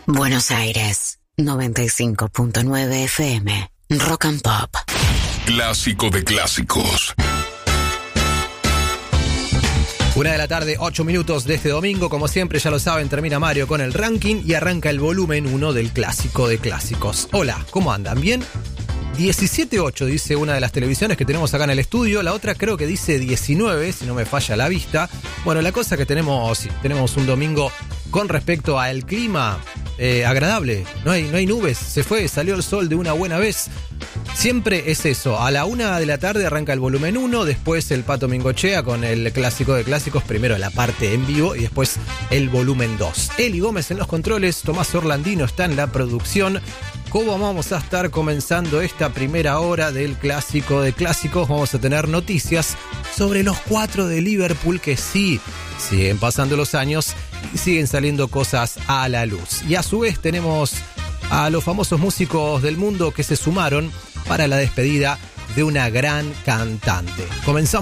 Buenos Aires, 95.9 FM, Rock and Pop. Clásico de clásicos. 1:00 PM, 8 minutos de este domingo. Como siempre, ya lo saben, termina Mario con el ranking y arranca el volumen 1 del Clásico de Clásicos. Hola, ¿cómo andan? ¿Bien? 17.8 dice una de las televisiones que tenemos acá en el estudio. La otra creo que dice 19, si no me falla la vista. Bueno, la cosa que tenemos un domingo con respecto al clima agradable. No hay nubes, salió el sol de una buena vez. Siempre es eso, a la 1:00 PM arranca el volumen 1, después el Pato Mingochea con el Clásico de Clásicos, primero la parte en vivo y después el volumen 2. Eli Gómez en los controles, Tomás Orlandino está en la producción. ¿Cómo vamos a estar comenzando esta primera hora del Clásico de Clásicos? Vamos a tener noticias sobre los 4 de Liverpool que sí, siguen pasando los años y siguen saliendo cosas a la luz. Y a su vez tenemos a los famosos músicos del mundo que se sumaron para la despedida de una gran cantante. Comenzamos.